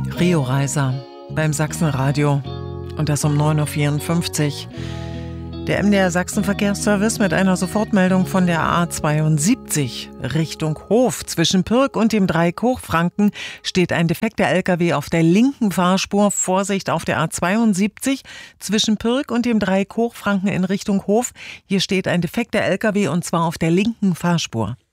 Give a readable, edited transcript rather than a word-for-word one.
Rio Reiser beim Sachsenradio und das um 9.54 Uhr. Der MDR Sachsen-Verkehrsservice mit einer Sofortmeldung von der A72 Richtung Hof. Zwischen Pirk und dem Dreieck Hochfranken steht ein defekter LKW auf der linken Fahrspur. Vorsicht auf der A72 zwischen Pirk und dem Dreieck Hochfranken in Richtung Hof. Hier steht ein defekter LKW und zwar auf der linken Fahrspur.